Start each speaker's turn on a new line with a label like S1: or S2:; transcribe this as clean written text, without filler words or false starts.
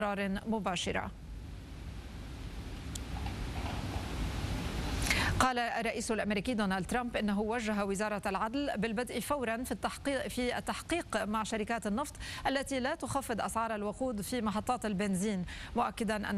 S1: مباشرة. قال الرئيس الأمريكي دونالد ترامب إنه وجه وزارة العدل بالبدء فورا في التحقيق مع شركات النفط التي لا تخفض أسعار الوقود في محطات البنزين، مؤكدا أن